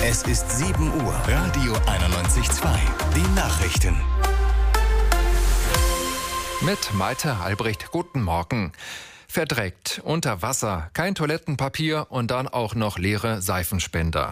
Es ist 7 Uhr. Radio 91.2. Die Nachrichten. Mit Malte Albrecht, guten Morgen. Verdreckt, unter Wasser, kein Toilettenpapier und dann auch noch leere Seifenspender.